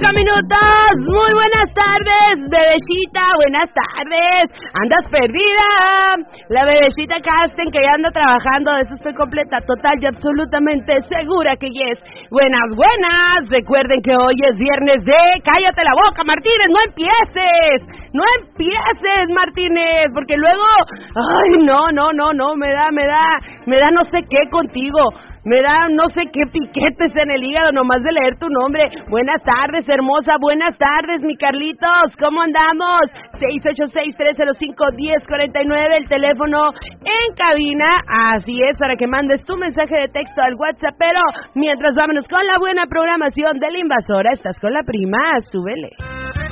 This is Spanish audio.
5 minutos. Muy buenas tardes, bebecita. Buenas tardes. ¿Andas perdida? La bebecita Casten que ya anda trabajando. De eso estoy completa, total y absolutamente segura que yes. Buenas. Recuerden que hoy es viernes de... ¡Cállate la boca, Martínez! ¡No empieces! ¡No empieces, Martínez! Porque luego... ¡Ay, no! Me da no sé qué contigo. Me da no sé qué piquetes en el hígado nomás de leer tu nombre. Buenas tardes, hermosa. Buenas tardes, mi Carlitos. ¿Cómo andamos? 686-305-1049, el teléfono en cabina. Así es, para que mandes tu mensaje de texto al WhatsApp. Pero mientras vámonos con la buena programación de La Invasora. Estás con la prima. Súbele.